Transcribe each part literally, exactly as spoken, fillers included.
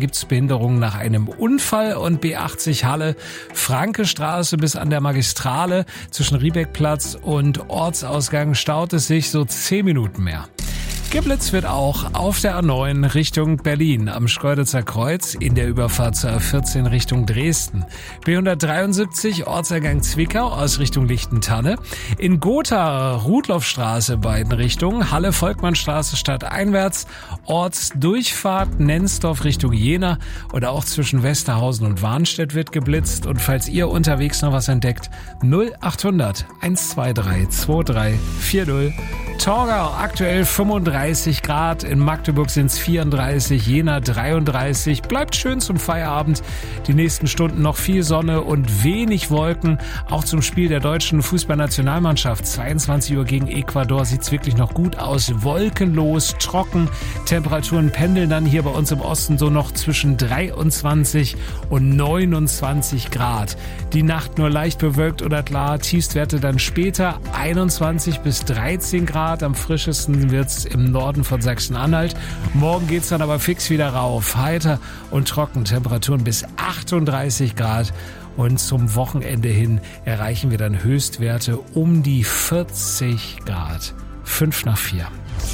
gibt es Behinderungen nach einem Unfall. Und B achtzig Halle, Frankestraße bis an der Magistrale zwischen Riebeckplatz und Ortsausgang staut es sich so zehn Minuten mehr. Geblitzt wird auch auf der A neun Richtung Berlin am Schkeuditzer Kreuz in der Überfahrt zur A vierzehn Richtung Dresden. B hundertdreiundsiebzig Ortsergang Zwickau aus Richtung Lichtentanne. In Gotha Rudloffstraße beiden Richtungen. Halle Volkmannstraße stadteinwärts. Ortsdurchfahrt Nensdorf Richtung Jena. Oder auch zwischen Westerhausen und Warnstedt wird geblitzt. Und falls ihr unterwegs noch was entdeckt, null achthundert hundertzweiundzwanzig drei vier null. Torgau aktuell fünfunddreißig Grad, in Magdeburg sind es vierunddreißig, Jena dreiunddreißig. Bleibt schön zum Feierabend. Die nächsten Stunden noch viel Sonne und wenig Wolken. Auch zum Spiel der deutschen Fußballnationalmannschaft. zweiundzwanzig Uhr gegen Ecuador sieht's wirklich noch gut aus. Wolkenlos, trocken. Temperaturen pendeln dann hier bei uns im Osten so noch zwischen dreiundzwanzig und neunundzwanzig Grad. Die Nacht nur leicht bewölkt oder klar. Tiefstwerte dann später einundzwanzig bis dreizehn Grad. Am frischesten wird's im Norden von Sachsen-Anhalt. Morgen geht's dann aber fix wieder rauf. Heiter und trocken. Temperaturen bis achtunddreißig Grad. Und zum Wochenende hin erreichen wir dann Höchstwerte um die vierzig Grad. Fünf nach vier.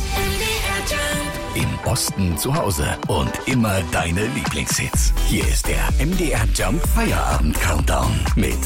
Im Osten zu Hause und immer deine Lieblingshits. Hier ist der M D R Jump Feierabend Countdown mit